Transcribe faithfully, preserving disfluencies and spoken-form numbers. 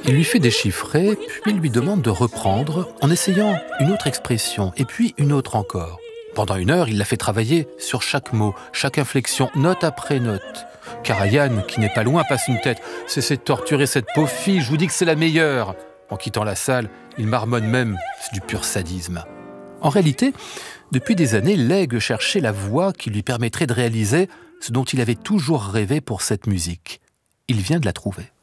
Il lui fait déchiffrer, puis il lui demande de reprendre en essayant une autre expression, et puis une autre encore. Pendant une heure, il la fait travailler sur chaque mot, chaque inflexion, note après note. Karajan, qui n'est pas loin, passe une tête. « Cessez de torturer cette pauvre fille, je vous dis que c'est la meilleure !» En quittant la salle, il marmonne même « c'est du pur sadisme ». En réalité, depuis des années, Legge cherchait la voix qui lui permettrait de réaliser ce dont il avait toujours rêvé pour cette musique. Il vient de la trouver.